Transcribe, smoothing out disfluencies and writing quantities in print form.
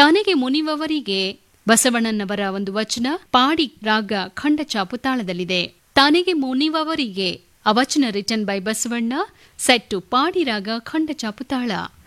ತನಗೆ ಮುನಿವವರಿಗೆ ಬಸವಣ್ಣನವರ ಒಂದು ವಚನ ಪಾಡಿ ರಾಗ ಖಂಡ ಚಾಪು ತಾಳದಲ್ಲಿದೆ. ತನಗೆ ಮುನಿವವರಿಗೆ, a ವಚನ written by Basavanna, set to ಪಾಡಿ ರಾಗ ಖಂಡ ಚಾಪು ತಾಳ.